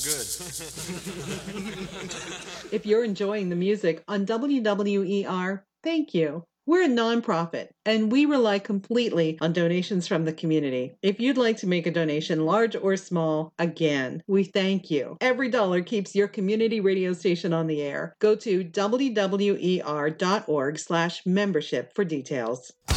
Good. If you're enjoying the music on WWER, thank you. We're a nonprofit, and we rely completely on donations from the community. If you'd like to make a donation, large or small, again, we thank you. Every dollar keeps your community radio station on the air. Go to WWER.org/membership for details.